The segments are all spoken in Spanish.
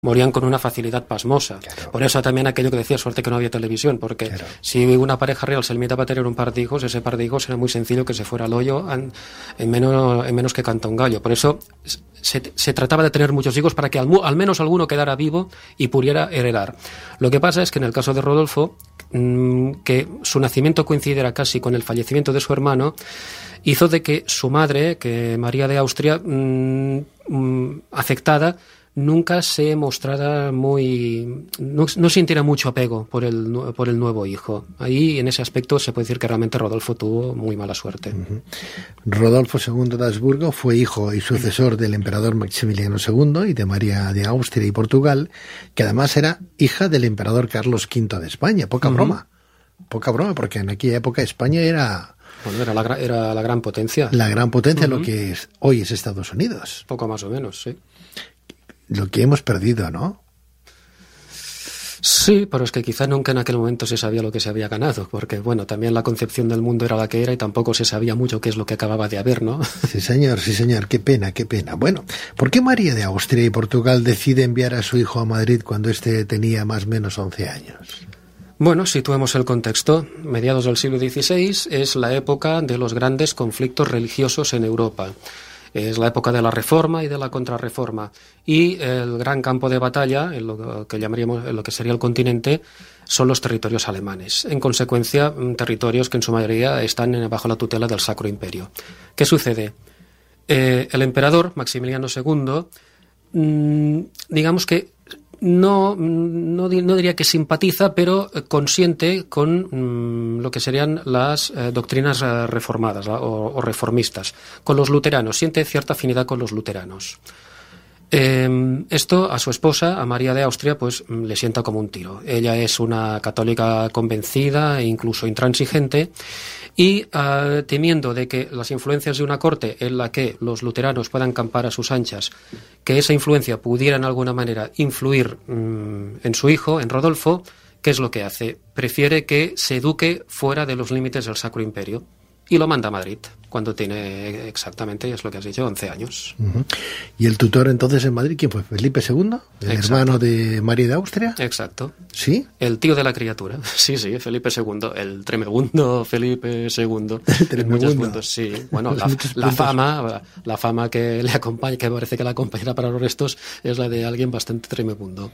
morían con una facilidad pasmosa. Claro. Por eso también aquello que decía, suerte que no había televisión, porque Claro. si una pareja real se limitaba a tener un par de hijos, ese par de hijos era muy sencillo que se fuera al hoyo en menos que canta un gallo. Por eso se trataba de tener muchos hijos para que al menos alguno quedara vivo y pudiera heredar. Lo que pasa es que en el caso de Rodolfo, que su nacimiento coincidiera casi con el fallecimiento de su hermano, hizo de que su madre, que María de Austria, afectada, nunca se mostrara no sintiera mucho apego por el nuevo hijo. Ahí, en ese aspecto, se puede decir que realmente Rodolfo tuvo muy mala suerte. Uh-huh. Rodolfo II de Habsburgo fue hijo y sucesor del emperador Maximiliano II y de María de Austria y Portugal, que además era hija del emperador Carlos V de España. Poca broma, porque en aquella época España era... Bueno, era la gran potencia. La gran potencia, lo que hoy es Estados Unidos. Poco más o menos, sí. Lo que hemos perdido, ¿no? Sí, pero es que quizá nunca en aquel momento se sabía lo que se había ganado, porque, bueno, también la concepción del mundo era la que era y tampoco se sabía mucho qué es lo que acababa de haber, ¿no? Sí, señor, qué pena. Bueno, ¿por qué María de Austria y Portugal decide enviar a su hijo a Madrid cuando éste tenía más o menos 11 años? Bueno, situemos el contexto. Mediados del siglo XVI es la época de los grandes conflictos religiosos en Europa. Es la época de la Reforma y de la Contrarreforma. Y el gran campo de batalla, en lo que llamaríamos, en lo que sería el continente, son los territorios alemanes. En consecuencia, territorios que en su mayoría están bajo la tutela del Sacro Imperio. ¿Qué sucede? El emperador Maximiliano II, digamos que no diría que simpatiza, pero consiente con lo que serían las doctrinas reformadas o reformistas. Con los luteranos, siente cierta afinidad con los luteranos. Esto a su esposa, a María de Austria, pues le sienta como un tiro. Ella es una católica convencida e incluso intransigente, y temiendo de que las influencias de una corte en la que los luteranos puedan campar a sus anchas, que esa influencia pudiera en alguna manera influir en su hijo, en Rodolfo, ¿qué es lo que hace? Prefiere que se eduque fuera de los límites del Sacro Imperio y lo manda a Madrid, cuando tiene exactamente, es lo que has dicho, 11 años. Uh-huh. ¿Y el tutor entonces en Madrid quién fue? ¿Felipe II? ¿El hermano de María de Austria? Exacto. ¿Sí? El tío de la criatura. Sí, Felipe II, el tremebundo Felipe II. En muchos puntos, sí. Bueno, la fama que le acompaña, que parece que la acompañará para los restos, es la de alguien bastante tremebundo.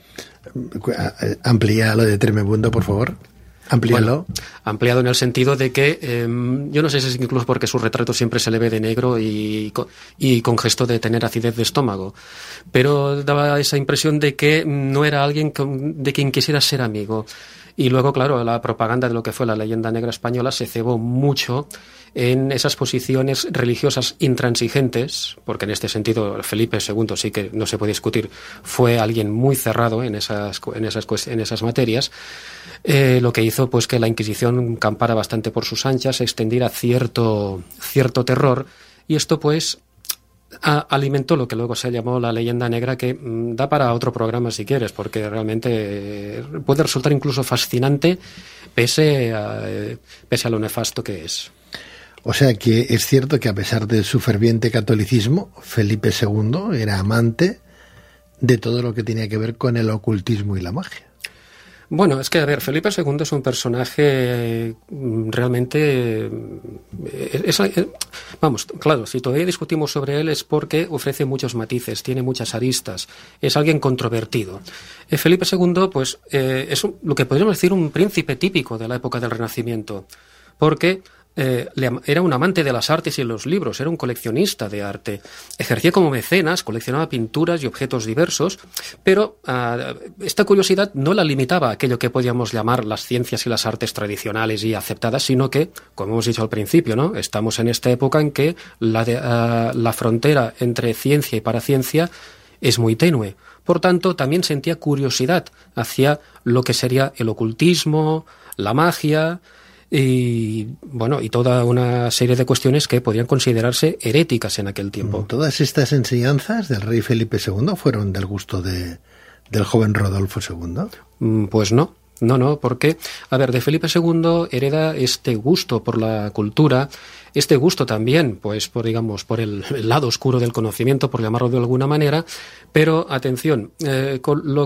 Amplía lo de tremebundo, por favor. Amplíalo. Bueno, ampliado en el sentido de que yo no sé si es incluso porque su retrato siempre se le ve de negro y con gesto de tener acidez de estómago, pero daba esa impresión de que no era alguien de quien quisiera ser amigo. Y luego, claro, la propaganda de lo que fue la leyenda negra española se cebó mucho en esas posiciones religiosas intransigentes, porque en este sentido Felipe II, sí que no se puede discutir, fue alguien muy cerrado en esas materias, lo que hizo pues que la Inquisición campara bastante por sus anchas, extendiera cierto terror, y esto pues alimentó lo que luego se llamó la leyenda negra, que da para otro programa si quieres, porque realmente puede resultar incluso fascinante pese a lo nefasto que es. O sea que es cierto que a pesar de su ferviente catolicismo, Felipe II era amante de todo lo que tenía que ver con el ocultismo y la magia. Bueno, es que, a ver, Felipe II es un personaje realmente... vamos, claro, si todavía discutimos sobre él es porque ofrece muchos matices, tiene muchas aristas, es alguien controvertido. Felipe II, pues, es lo que podríamos decir un príncipe típico de la época del Renacimiento, porque... era un amante de las artes y los libros, era un coleccionista de arte, ejercía como mecenas, coleccionaba pinturas y objetos diversos, pero esta curiosidad no la limitaba a aquello que podíamos llamar las ciencias y las artes tradicionales y aceptadas, sino que, como hemos dicho al principio, ¿no?, estamos en esta época en que la frontera entre ciencia y paraciencia es muy tenue. Por tanto, también sentía curiosidad hacia lo que sería el ocultismo, la magia... y bueno, y toda una serie de cuestiones que podían considerarse heréticas en aquel tiempo. ¿Todas estas enseñanzas del rey Felipe II fueron del gusto del joven Rodolfo II? Pues no. No, porque, a ver, de Felipe II hereda este gusto por la cultura, este gusto también, pues, por el lado oscuro del conocimiento, por llamarlo de alguna manera, pero, atención, con lo